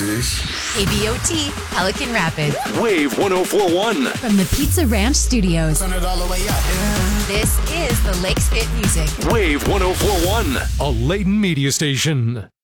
Fish. KBOT, Pelican Rapids. Wave 1041. From the Pizza Ranch Studios. Turn it all the way up. This is the Lakes Fit Music. Wave 1041. A Layton media station.